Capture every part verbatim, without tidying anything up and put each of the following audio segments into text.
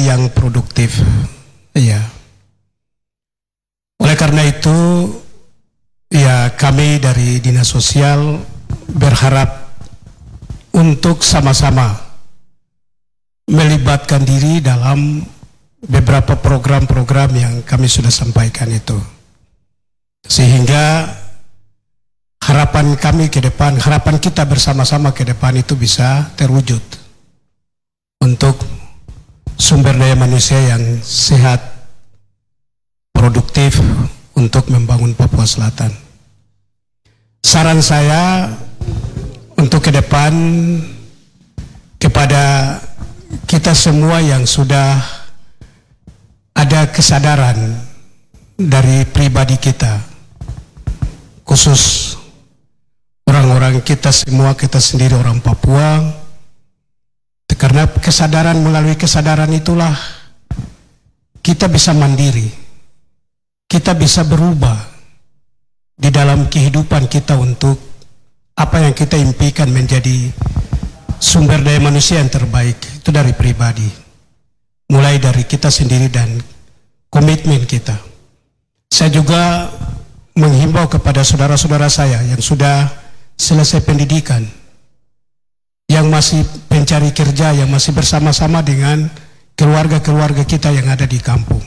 yang produktif. Iya. Oleh karena itu, ya kami dari Dinas Sosial berharap untuk sama-sama melibatkan diri dalam beberapa program-program yang kami sudah sampaikan itu. Sehingga harapan kami ke depan, harapan kita bersama-sama ke depan itu bisa terwujud untuk sumber daya manusia yang sehat, produktif untuk membangun Papua Selatan. Saran saya untuk ke depan kepada kita semua yang sudah ada kesadaran dari pribadi kita, khusus orang-orang kita semua, kita sendiri orang Papua, karena kesadaran, melalui kesadaran itulah kita bisa mandiri, kita bisa berubah di dalam kehidupan kita untuk apa yang kita impikan menjadi sumber daya manusia yang terbaik. Itu dari pribadi, mulai dari kita sendiri dan komitmen kita. Saya juga menghimbau kepada saudara-saudara saya yang sudah selesai pendidikan, yang masih pencari kerja, yang masih bersama-sama dengan keluarga-keluarga kita yang ada di kampung.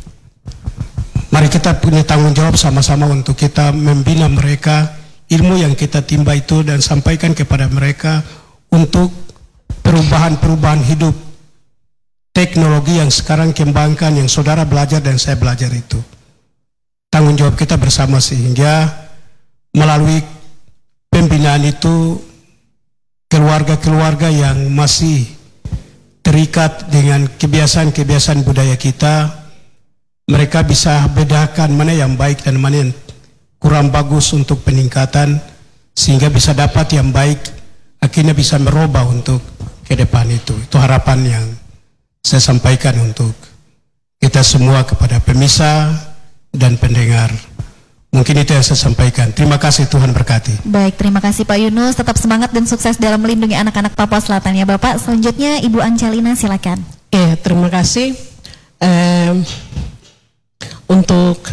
Mari kita punya tanggung jawab sama-sama untuk kita membina mereka, ilmu yang kita timba itu dan sampaikan kepada mereka untuk perubahan-perubahan hidup, teknologi yang sekarang kembangkan, yang saudara belajar dan saya belajar itu. Tanggung jawab kita bersama sehingga melalui pembinaan itu keluarga-keluarga yang masih terikat dengan kebiasaan-kebiasaan budaya kita, mereka bisa bedakan mana yang baik dan mana yang kurang bagus untuk peningkatan, sehingga bisa dapat yang baik, akhirnya bisa merubah untuk ke depan itu. Itu harapan yang saya sampaikan untuk kita semua kepada pemirsa dan pendengar. Mungkin itu yang saya sampaikan. Terima kasih, Tuhan berkati. Baik, terima kasih Pak Yunus. Tetap semangat dan sukses dalam melindungi anak-anak Papua Selatan ya Bapak. Selanjutnya Ibu Angelina, silakan. Ya, terima kasih. Um, untuk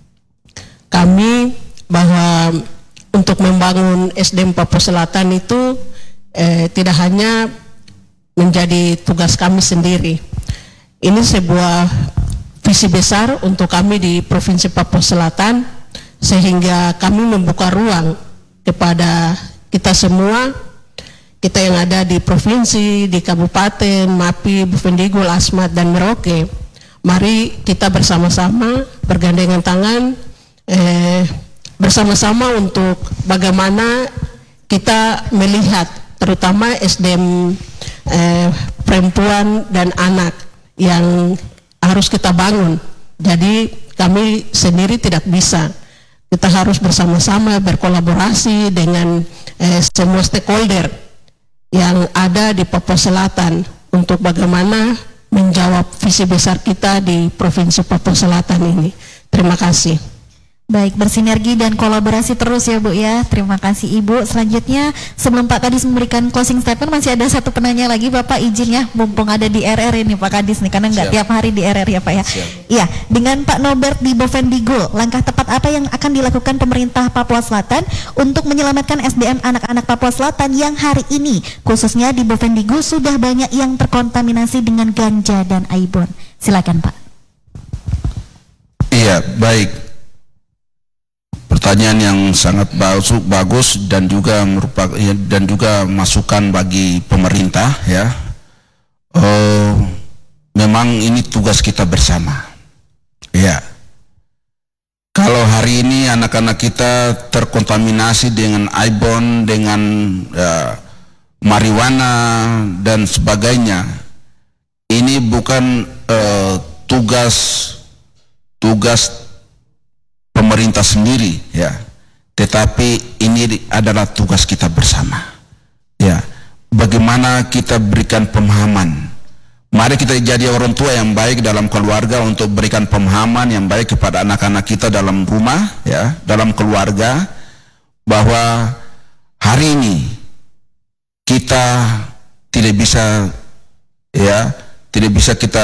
kami bahwa untuk membangun S D M Papua Selatan itu eh, tidak hanya menjadi tugas kami sendiri. Ini sebuah visi besar untuk kami di Provinsi Papua Selatan, sehingga kami membuka ruang kepada kita semua, kita yang ada di provinsi, di kabupaten, Mapi, Bovendigul, Asmat, dan Merauke. Mari kita bersama-sama bergandengan tangan, eh, bersama-sama untuk bagaimana kita melihat terutama S D M eh, perempuan dan anak yang harus kita bangun. Jadi kami sendiri tidak bisa, kita harus bersama-sama berkolaborasi dengan eh, semua stakeholder yang ada di Papua Selatan untuk bagaimana menjawab visi besar kita di Provinsi Papua Selatan ini. Terima kasih. Baik, bersinergi dan kolaborasi terus ya Bu ya. Terima kasih Ibu. Selanjutnya sebelum Pak Kadis memberikan closing statement, masih ada satu penanya lagi Bapak, izin ya, mumpung ada di R R ini Pak Kadis nih, karena nggak tiap hari di R R ya Pak ya. Iya, dengan Pak Norbert di Bovendigul, langkah tepat apa yang akan dilakukan pemerintah Papua Selatan untuk menyelamatkan S D M anak-anak Papua Selatan yang hari ini khususnya di Bovendigul sudah banyak yang terkontaminasi dengan ganja dan aibon. Silakan Pak. Iya, baik. Pertanyaan yang sangat bagus dan juga merupakan dan juga masukan bagi pemerintah ya. Oh, memang ini tugas kita bersama. Ya. Kalau hari ini anak-anak kita terkontaminasi dengan aibon, dengan ya, marijuana dan sebagainya, ini bukan uh, tugas tugas pemerintah sendiri ya, tetapi ini adalah tugas kita bersama ya. Bagaimana kita berikan pemahaman, mari kita jadi orang tua yang baik dalam keluarga untuk berikan pemahaman yang baik kepada anak-anak kita dalam rumah ya, dalam keluarga, bahwa hari ini kita tidak bisa ya, tidak bisa kita